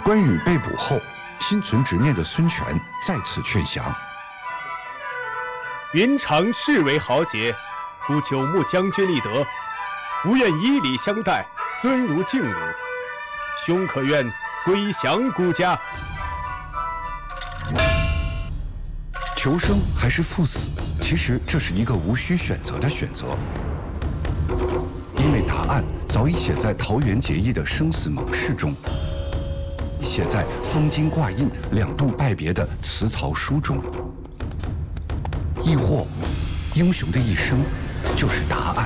关羽被捕后，心存执念的孙权再次劝降。 云长视为豪杰，故久慕将军立德，吾愿以礼相待，尊如敬汝。兄可愿归降孤家？ 求生还是赴死，其实这是一个无需选择的选择，因为答案早已写在桃园结义的生死盟誓中，写在封金挂印2度拜别的辞曹书中，亦或英雄的一生就是答案。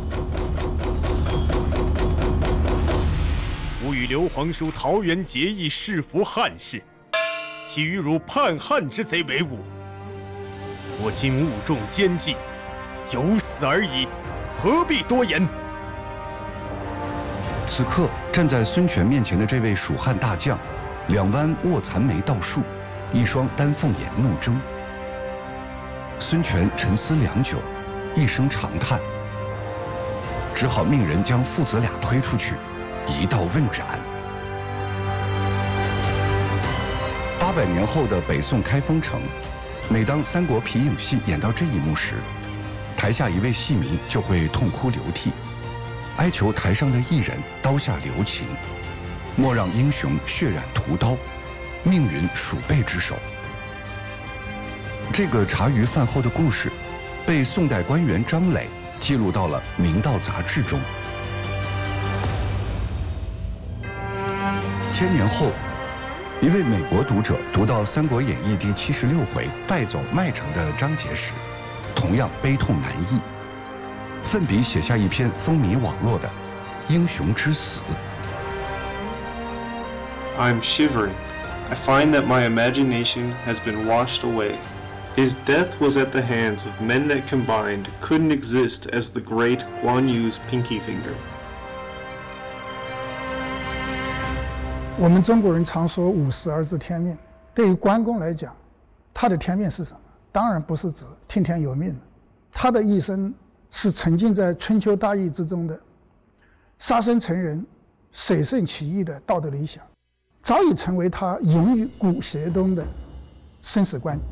吾与刘皇叔桃园结义，誓服汉室，岂与汝叛汉之贼为伍？我今误中奸计，有死而已，何必多言？ 此刻站在孙权面前的这位蜀汉大将，2弯卧蚕眉倒竖，一双丹凤眼怒睁。孙权沉思良久，一声长叹，只好命人将父子俩推出去，一道问斩。800年后的北宋开封城，每当三国皮影戏演到这一幕时，台下一位戏迷就会痛哭流涕，哀求台上的艺人刀下留情，莫让英雄血染屠刀，命陨鼠辈之手。这个茶余饭后的故事，被宋代官员张磊记录到了《明道》杂志中。千年后，一位美国读者读到《三国演义》第76回败走麦城的章节时，同样悲痛难抑，奋笔写下一篇风靡网络的《英雄之死》。 I'm shivering. I find that my imagination has been washed away. His death was at the hands of men that combined couldn't exist as the great Guan Yu's pinky finger. 我们中国人常说“五十而知天命”，对于关公来讲，他的天命是什么？当然不是指听天由命，他的一生是沉浸在春秋大义之中的，杀身成仁、舍圣起义的道德理想，早已成为他勇于骨血中的生死观。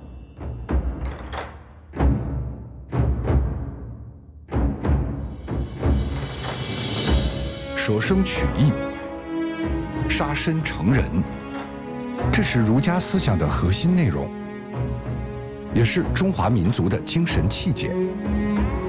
舍生取义，杀身成仁，这是儒家思想的核心内容，也是中华民族的精神气节。